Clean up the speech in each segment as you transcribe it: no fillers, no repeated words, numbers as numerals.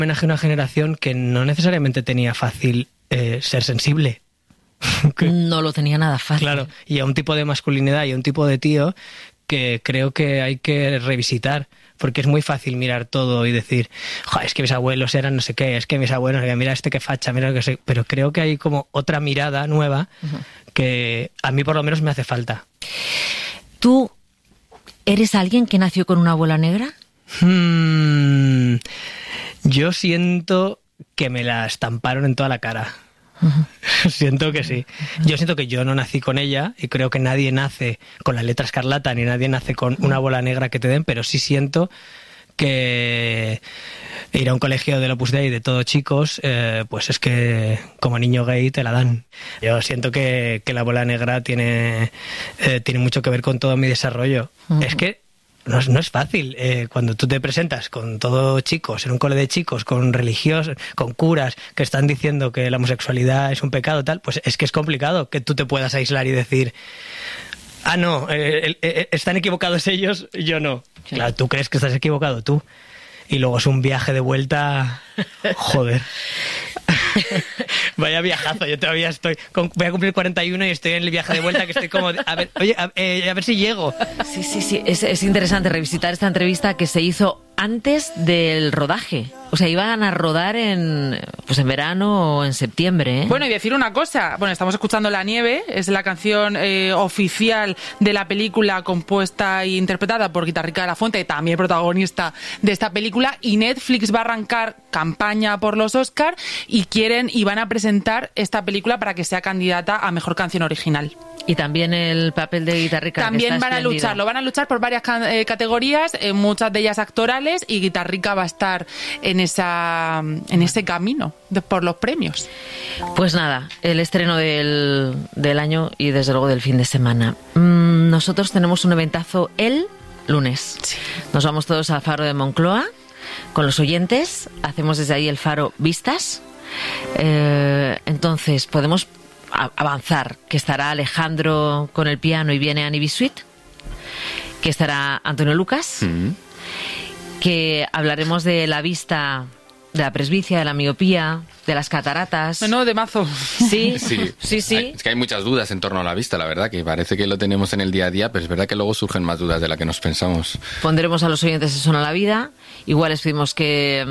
homenaje a una generación que no necesariamente tenía fácil ser sensible. No lo tenía nada fácil. Claro, y a un tipo de masculinidad y a un tipo de tío que creo que hay que revisitar, porque es muy fácil mirar todo y decir, es que mis abuelos eran no sé qué, es que mis abuelos, mira este que facha, mira lo que sé, pero creo que hay como otra mirada nueva que a mí por lo menos me hace falta. ¿Tú eres alguien que nació con una bola negra? Yo siento que me la estamparon en toda la cara. Siento que sí. Yo siento que yo no nací con ella y creo que nadie nace con la letra escarlata ni nadie nace con una bola negra que te den, pero sí siento que ir a un colegio del Opus Dei de todo chicos, pues es que como niño gay te la dan. Yo siento que la bola negra tiene mucho que ver con todo mi desarrollo. Es que no es fácil. Cuando tú te presentas con todo chicos, en un cole de chicos, con religiosos, con curas que están diciendo que la homosexualidad es un pecado, tal, pues es que es complicado que tú te puedas aislar y decir, no, están equivocados ellos, yo no. Sí. Claro, tú crees que estás equivocado tú. Y luego es un viaje de vuelta. Joder. Vaya viajazo, yo todavía voy a cumplir 41 y estoy en el viaje de vuelta que estoy como, a ver si llego. Sí, es interesante revisitar esta entrevista que se hizo antes del rodaje. O sea, iban a rodar en verano o en septiembre, ¿eh? Bueno, y decir una cosa. Bueno, estamos escuchando La Nieve, es la canción oficial de la película, compuesta e interpretada por Guitarrica de la Fuente, también protagonista de esta película, y Netflix va a arrancar campaña por los Oscar y van a presentar esta película para que sea candidata a Mejor Canción Original. Y también el papel de Guitarrica. También van a luchar por varias categorías, muchas de ellas actorales, y Guitarrica va a estar en ese camino por los premios. Pues nada, el estreno del año y desde luego del fin de semana. Nosotros tenemos un eventazo el lunes. Sí. Nos vamos todos al Faro de Moncloa con los oyentes, hacemos desde ahí el Faro Vistas. Entonces podemos avanzar que estará Alejandro con el piano y viene Annie Bisuit, que estará Antonio Lucas, que hablaremos de la vista, de la presbicia, de la miopía, de las cataratas. No, de mazo. Sí. Es que hay muchas dudas en torno a la vista, la verdad, que parece que lo tenemos en el día a día, pero es verdad que luego surgen más dudas de las que nos pensamos. Pondremos a los oyentes eso a la vida. Igual les pedimos que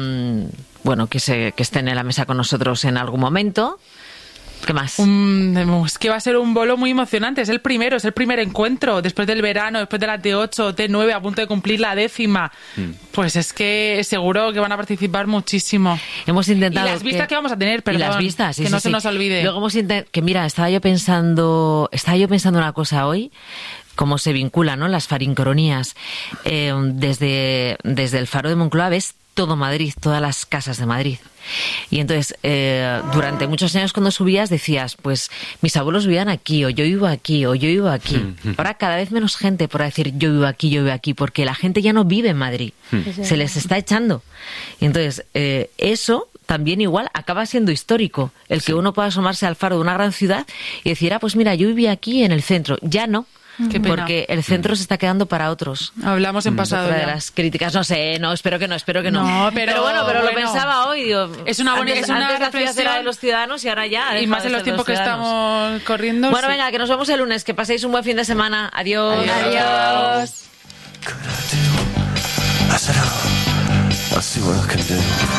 estén en la mesa con nosotros en algún momento. ¿Qué más? Es que va a ser un bolo muy emocionante. Es el primer encuentro después del verano, después de la T8, T9, a punto de cumplir la 10ª. Pues es que seguro que van a participar muchísimo. Hemos intentado. Y las vistas que vamos a tener, perdón, y las vistas, que no se nos olvide. Luego hemos intentado. Que mira, estaba yo pensando una cosa hoy. Cómo se vinculan, ¿no?, las farincronías. Desde el Faro de Moncloa ves todo Madrid, todas las casas de Madrid. Y entonces, durante muchos años cuando subías decías, pues mis abuelos vivían aquí, o yo vivo aquí, o yo vivo aquí. Ahora cada vez menos gente por decir yo vivo aquí, porque la gente ya no vive en Madrid. Se les está echando. Y entonces, eso también igual acaba siendo histórico. El que uno pueda asomarse al faro de una gran ciudad y decir, pues mira, yo vivía aquí en el centro. Ya no. Porque el centro se está quedando para otros. Hablamos en pasado. Otra de las críticas, espero que no. Pero lo pensaba hoy, digo, es una reflexión de los ciudadanos y ahora ya. Y más en los tiempos que estamos corriendo. Bueno, venga, que nos vemos el lunes, que paséis un buen fin de semana. Adiós. Adiós.